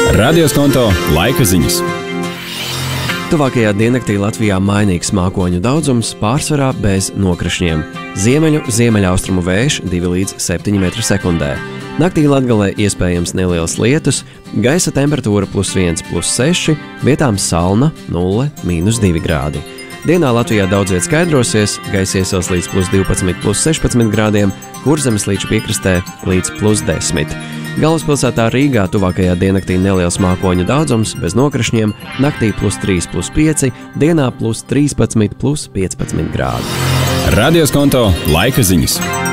Radioskonto laika ziņas. Tuvākajā diennaktī Latvijā mainīgs mākoņu daudzums, pārsvarā bez nokrišņiem. Ziemeļaustrumu vējš 2 līdz 7 m/sekundē. Naktī Latgalē iespējams nelielas lietus, gaisa temperatūra +1, +6, vietām salna 0, -2 grādi. Dienā Latvijā daudz viet skaidrosies, gaisa iesils līdz +12, +16 grādiem, Kurzemes līča piekrastē līdz +10. Galvaspilsētā Rīgā tuvākajā diennaktī neliels mākoņu daudzums bez nokrišņiem, naktī +3, +5, dienā +13, +15 grādi. Radioskonto laika ziņas.